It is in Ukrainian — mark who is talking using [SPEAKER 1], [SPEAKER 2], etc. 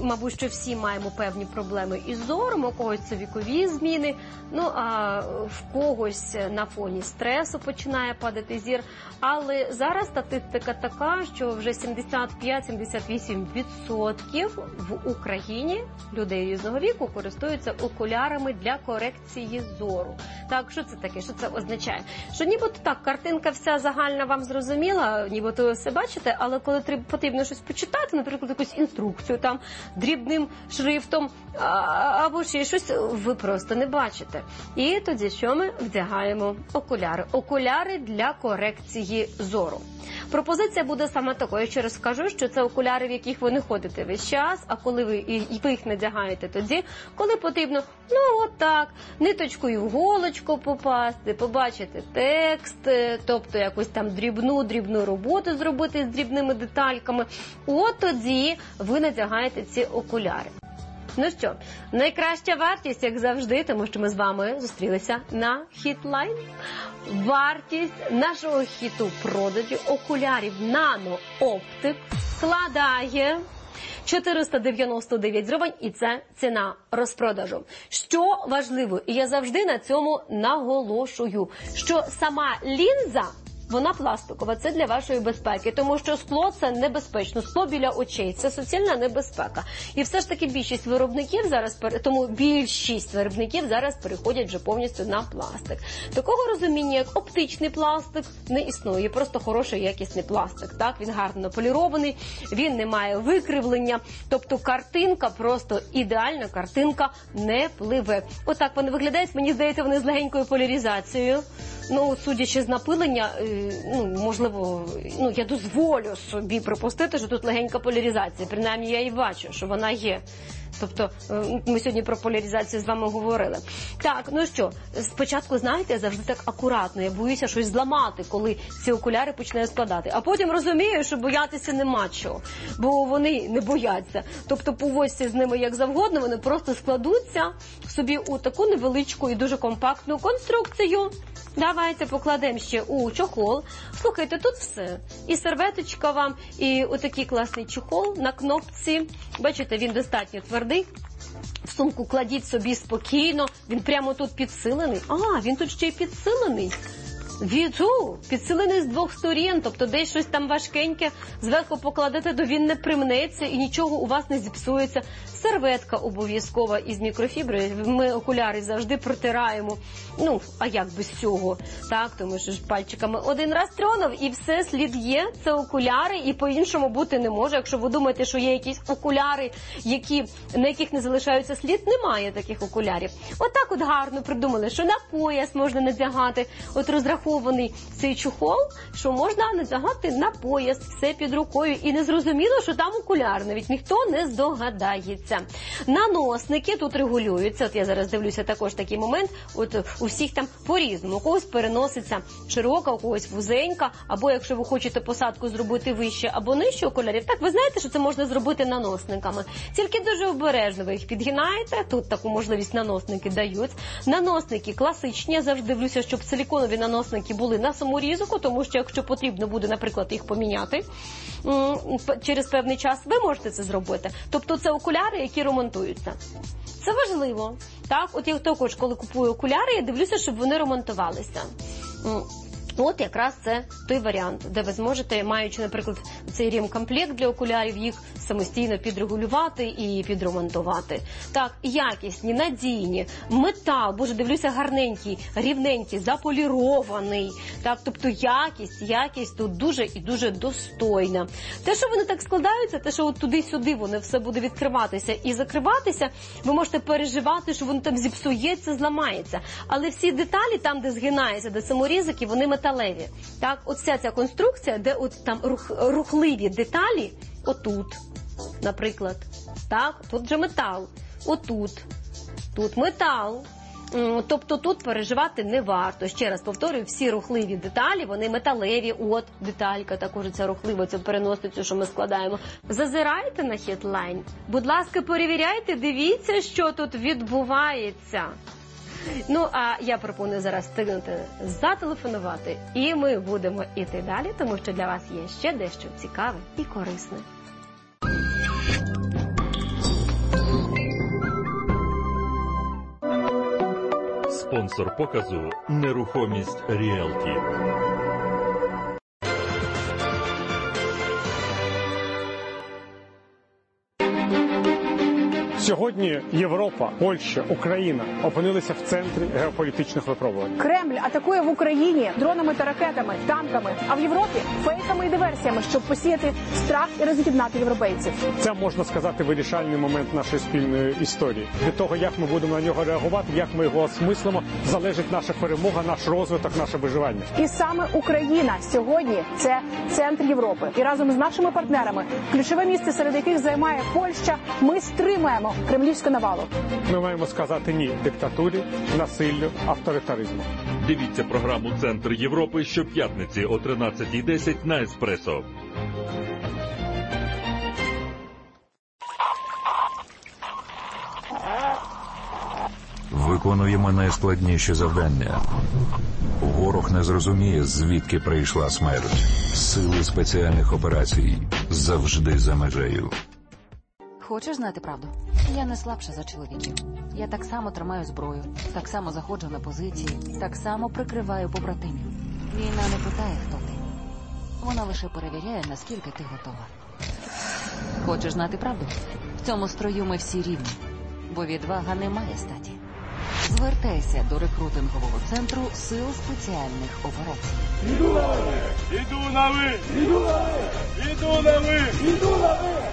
[SPEAKER 1] мабуть, що всі маємо певні проблеми із зором, у когось це вікові зміни, ну, а в когось на фоні стресу починає падати зір. Але зараз статистика така, що вже 75-78% в Україні людей різного віку користуються окулярами для корекції зору. Так, що це таке? Що це означає? Що нібито так, картинка вся загальна вам зрозуміла, нібито ви все бачите, але коли потрібно щось почитати, наприклад, якусь інструкцію там дрібним шрифтом або ще щось, ви просто не бачите. І тоді що ми вдягаємо? Окуляри. Окуляри для корекції зору. Пропозиція буде саме такою, ще раз скажу, що це окуляри, в яких ви не ходите весь час, а коли ви їх надягаєте тоді, коли потрібно, ну отак, ниточкою в голочку попасти, побачити текст, тобто якусь там дрібну роботу зробити з дрібними детальками, от тоді ви надягаєте ці окуляри. Ну що, найкраща вартість, як завжди, тому що ми з вами зустрілися на Хітлайн. Вартість нашого хіту продажу окулярів Nano Optic складає 499 гривень, і це ціна розпродажу. Що важливо, і я завжди на цьому наголошую, що сама лінза, вона пластикова, це для вашої безпеки, тому що скло – це небезпечно, скло біля очей – це суцільна небезпека. І все ж таки більшість виробників зараз переходять вже повністю на пластик. Такого розуміння, як оптичний пластик, не існує, просто хороший якісний пластик. Так, він гарно полірований, він не має викривлення, тобто картинка просто ідеальна, картинка не пливе. Отак вони виглядають, мені здається, вони з легенькою поляризацією. Ну, судячи з напилення, можливо, я дозволю собі припустити, що тут легенька поляризація. Принаймні, я і бачу, що вона є. Тобто, ми сьогодні про поляризацію з вами говорили. Так, ну що, спочатку, знаєте, я завжди так акуратно, я боюся щось зламати, коли ці окуляри починаю складати. А потім розумію, що боятися нема чого, бо вони не бояться. Тобто, повозься з ними як завгодно, вони просто складуться собі у таку невеличку і дуже компактну конструкцію. Давайте покладемо ще у чохол. Слухайте, тут все. І серветочка вам, і отакий класний чохол на кнопці. Бачите, він достатньо твердий. В сумку кладіть собі спокійно. Він прямо тут підсилений. Він тут ще й підсилений. Підсилений з двох сторін, тобто десь щось там важкеньке, зверху покладете, то він не примнеться і нічого у вас не зіпсується. Серветка обов'язкова із мікрофібри. Ми окуляри завжди протираємо. А як без цього? Так, тому що ж пальчиками один раз тронув і все, слід є. Це окуляри і по-іншому бути не може. Якщо ви думаєте, що є якісь окуляри, на яких не залишаються слід, немає таких окулярів. Отак от гарно придумали, що на пояс можна надягати. От розрахований цей чохол, що можна надягати на пояс, все під рукою. І не зрозуміло, що там окуляр, навіть ніхто не здогадається. Наносники тут регулюються. От я зараз дивлюся також такий момент. От у всіх там по-різному. У когось переноситься широка, у когось вузенька, або якщо ви хочете посадку зробити вище або нижче окулярів. Так, ви знаєте, що це можна зробити наносниками. Тільки дуже обережно ви їх підгинаєте. Тут таку можливість наносники дають. Наносники класичні. Я завжди дивлюся, щоб силіконові наносники були на саморізку, тому що якщо потрібно буде, наприклад, їх поміняти через певний час, ви можете це зробити. Тобто це окуляри, які ремонтуються. Це важливо. Так, от я також, коли купую окуляри, я дивлюся, щоб вони ремонтувалися. От якраз це той варіант, де ви зможете, маючи, наприклад, цей ремкомплект для окулярів, їх самостійно підрегулювати і підремонтувати. Так, якісні, надійні, метал, боже, дивлюся, гарненький, рівненький, заполірований. Так, тобто якість тут дуже і дуже достойна. Те, що вони так складаються, те, що от туди-сюди воно все буде відкриватися і закриватися, ви можете переживати, що воно там зіпсується, зламається. Але всі деталі, там, де згинається, де саморізики, вони металеві. Так, от вся ця конструкція, де от там рухливі деталі, отут, наприклад. Так, тут же метал. Тут метал. Тобто тут переживати не варто. Ще раз повторюю, всі рухливі деталі, вони металеві. От деталька також ця рухлива, цю переносицю, що ми складаємо. Зазирайте на Хітлайн. Будь ласка, перевіряйте, дивіться, що тут відбувається. А я пропоную зараз встигнути зателефонувати, і ми будемо йти далі, тому що для вас є ще дещо цікаве і корисне.
[SPEAKER 2] Спонсор показу «Нерухомість Ріелті».
[SPEAKER 3] Сьогодні Європа, Польща, Україна опинилися в центрі геополітичних випробувань.
[SPEAKER 4] Кремль атакує в Україні дронами та ракетами, танками, а в Європі фейками і диверсіями, щоб посіяти страх і роз'єднати європейців.
[SPEAKER 3] Це, можна сказати, вирішальний момент нашої спільної історії. Від того, як ми будемо на нього реагувати, як ми його осмислимо, залежить наша перемога, наш розвиток, наше виживання.
[SPEAKER 4] І саме Україна сьогодні – це центр Європи. І разом з нашими партнерами, ключове місце серед яких займає Польща, ми стримуємо кремлівську навалу.
[SPEAKER 3] Ми маємо сказати ні диктатурі, насиллю, авторитаризму.
[SPEAKER 2] Дивіться програму «Центр Європи» щоп'ятниці о 13:10 на Еспресо.
[SPEAKER 5] Виконуємо найскладніші завдання. Ворог не зрозуміє, звідки прийшла смерть. Сили спеціальних операцій завжди за межею.
[SPEAKER 6] Хочеш знати правду? Я не слабша за чоловіків. Я так само тримаю зброю, так само заходжу на позиції, так само прикриваю побратимів. Війна не питає, хто ти. Вона лише перевіряє, наскільки ти готова. Хочеш знати правду? В цьому строю ми всі рівні, бо відвага не має статі. Звертайся до рекрутингового центру Сил спеціальних операцій.
[SPEAKER 7] Іду на ви! Іду на ви! Іду на ви! Іду на ви!